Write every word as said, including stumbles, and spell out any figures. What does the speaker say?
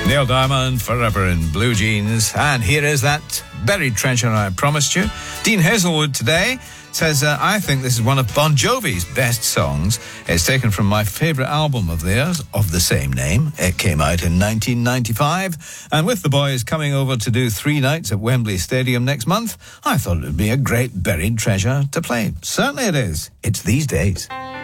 Neil Diamond, Forever in Blue Jeans. And here is that buried treasure I promised you. Dean Hazelwood today says, uh, I think this is one of Bon Jovi's best songs. It's taken from my favourite album of theirs, of the same name. It came out in nineteen ninety-five. And with the boys coming over to do three nights at Wembley Stadium next month, I thought it would be a great buried treasure to play. Certainly it is. It's These Days.